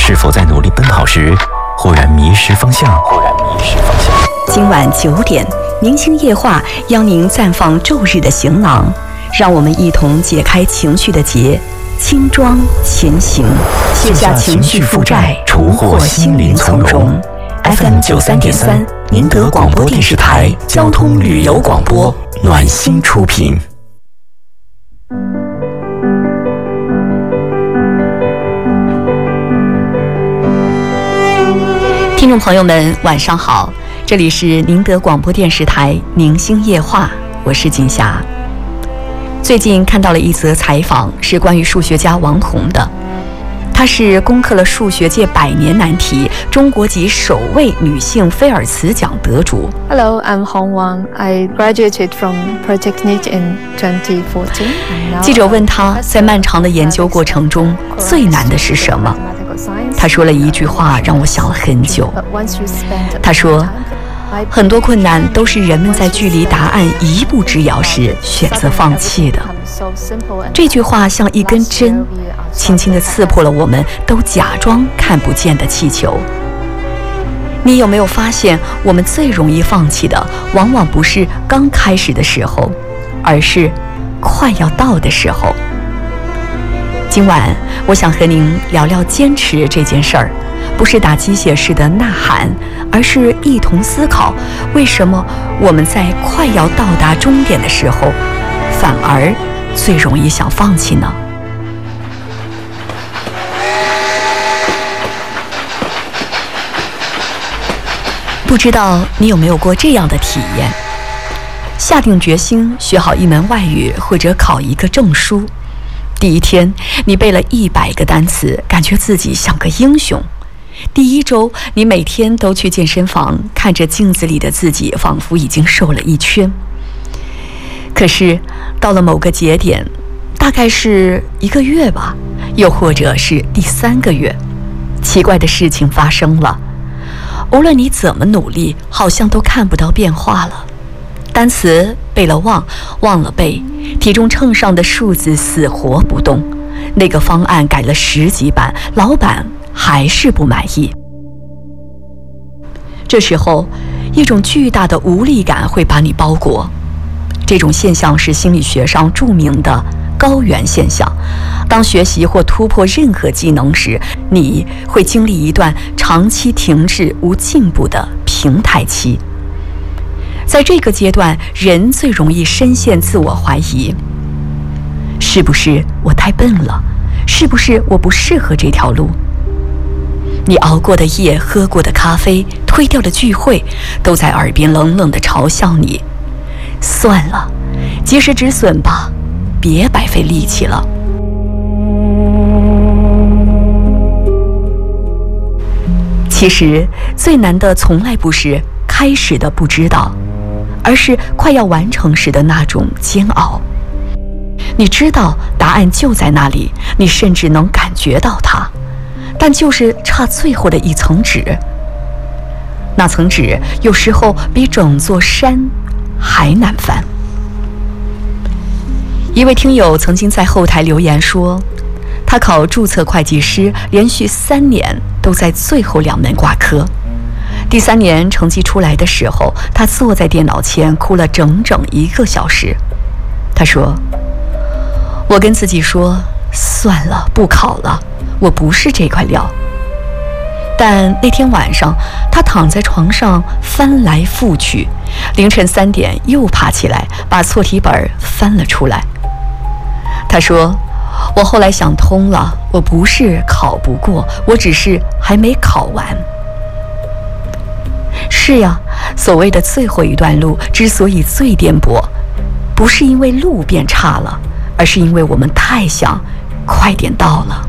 是否在努力奔跑时，忽然迷失方向？ 今晚9点，明星夜话邀您绽放昼日的行囊，让我们一同解开情绪的结，轻装前行，卸下情绪负债，重获心灵从容。FM 93.3，宁德广播电视台交通旅游广播暖心出品。听众朋友们，晚上好，这里是宁德广播电视台明星夜话，我是景霞。最近看到了一则采访，是关于数学家王彤的。她是攻克了数学界100年难题，中国籍首位女性菲尔茨奖得主。 Hello, I'm Hong Wang. I graduated from Polytechnic in 2014. 记者问她，在漫长的研究过程中，最难的是什么？她说了一句话，让我想了很久。她说，很多困难都是人们在距离答案一步之遥时选择放弃的。这句话像一根针，轻轻地刺破了我们都假装看不见的气球。你有没有发现，我们最容易放弃的，往往不是刚开始的时候，而是快要到的时候。今晚我想和您聊聊坚持这件事儿，不是打鸡血式的呐喊，而是一同思考，为什么我们在快要到达终点的时候，反而最容易想放弃呢？不知道你有没有过这样的体验，下定决心学好一门外语或者考一个证书，第一天你背了100个单词，感觉自己像个英雄。第一周你每天都去健身房，看着镜子里的自己，仿佛已经瘦了1圈。可是到了某个节点，大概是1个月吧，又或者是第3个月，奇怪的事情发生了。无论你怎么努力，好像都看不到变化了。单词背了忘了背，体重秤上的数字死活不动，那个方案改了10几版，老板还是不满意。这时候，一种巨大的无力感会把你包裹。这种现象是心理学上著名的高原现象。当学习或突破任何技能时，你会经历一段长期停滞无进步的平台期。在这个阶段，人最容易深陷自我怀疑，是不是我太笨了？是不是我不适合这条路？你熬过的夜，喝过的咖啡，推掉的聚会，都在耳边冷冷地嘲笑你。算了，及时止损吧，别白费力气了。其实最难的从来不是开始的不知道，而是快要完成时的那种煎熬。你知道答案就在那里，你甚至能感觉到它，但就是差最后的一层纸。那层纸有时候比整座山还难翻。一位听友曾经在后台留言说，他考注册会计师连续3年都在最后2门挂科。第3年成绩出来的时候，他坐在电脑前哭了整整1个小时。他说，我跟自己说，算了，不考了，我不是这块料。但那天晚上，他躺在床上翻来覆去，凌晨3点又爬起来，把错题本翻了出来。他说，我后来想通了，我不是考不过，我只是还没考完。是呀，所谓的最后一段路之所以最颠簸，不是因为路变差了，而是因为我们太想快点到了。